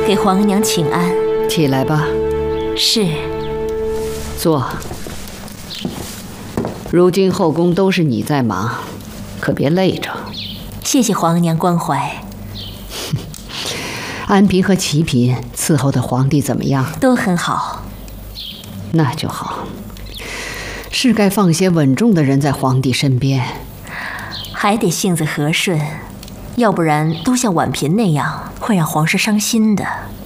给皇额娘请安。 起来吧。 是。 坐。如今后宫都是你在忙，可别累着。 谢谢皇额娘关怀。 安嫔和齐嫔伺候的皇帝怎么样？ 都很好。 那就好。是该放些稳重的人在皇帝身边。 还得性子和顺，要不然都像婉嫔那样，会让皇上伤心的。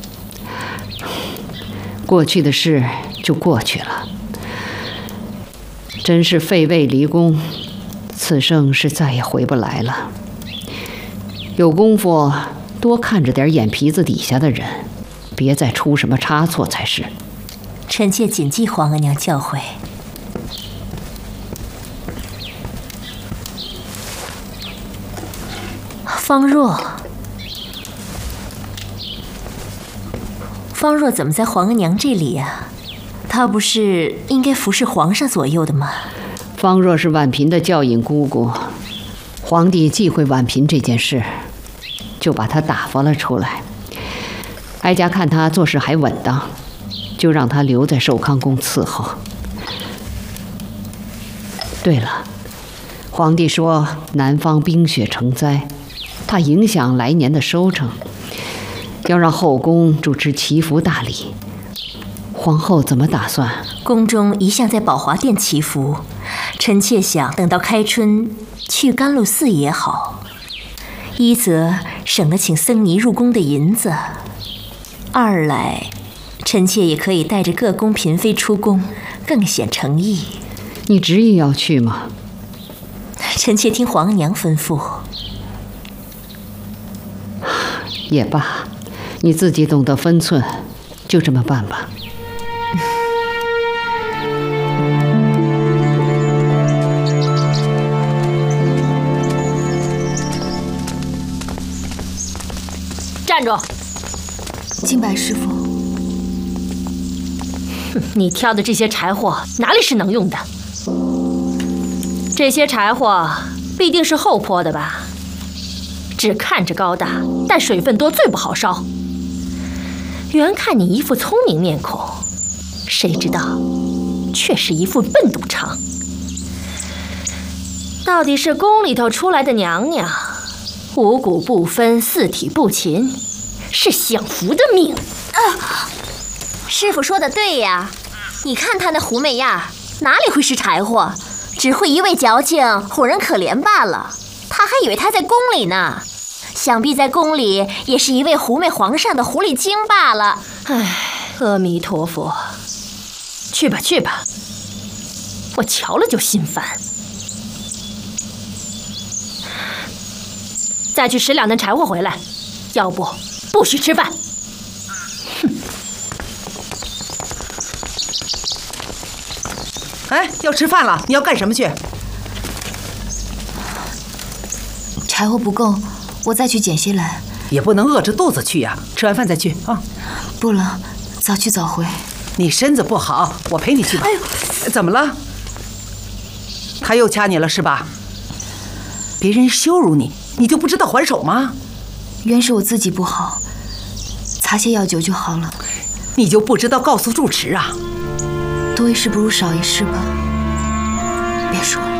过去的事就过去了。真是废位离宫，此生是再也回不来了。有功夫多看着点眼皮子底下的人，别再出什么差错才是。 臣妾谨记皇额娘教诲。方若，方若怎么在皇额娘这里呀？她不是应该服侍皇上左右的吗？ 方若是婉嫔的教引姑姑，皇帝忌讳婉嫔这件事，就把她打发了出来。哀家看她做事还稳当，就让她留在寿康宫伺候。对了，皇帝说南方冰雪成灾，怕影响来年的收成，要让后宫主持祈福大礼。皇后怎么打算？ 宫中一向在宝华殿祈福，臣妾想等到开春去甘露寺也好。一则省得请僧尼入宫的银子，二来臣妾也可以带着各宫嫔妃出宫，更显诚意。 你执意要去吗？ 臣妾听皇额娘吩咐。 也罢，你自己懂得分寸，就这么办吧。 站住！ 敬拜师父。 你挑的这些柴火哪里是能用的？这些柴火必定是后泼的吧？只看着高大，但水分多最不好烧。原看你一副聪明面孔，谁知道却是一副笨赌肠。到底是宫里头出来的娘娘，五谷不分，四体不勤，是享福的命。 师傅说的对呀，你看他那狐媚样，哪里会是柴火，只会一味矫情，哄人可怜罢了。他还以为他在宫里呢，想必在宫里也是一位狐媚皇上的狐狸精罢了。 唉，阿弥陀佛。去吧去吧，我瞧了就心烦。再去拾2担柴火回来，要不不许吃饭。 哎，要吃饭了，你要干什么去？ 柴火不够，我再去捡些来。 也不能饿着肚子去呀，吃完饭再去啊。 不了，早去早回。 你身子不好，我陪你去吧。哎呦，怎么了？他又掐你了是吧？别人羞辱你，你就不知道还手吗？ 原是我自己不好，擦些药酒就好了。 你就不知道告诉住持啊？ 多一事不如少一事吧。别说了。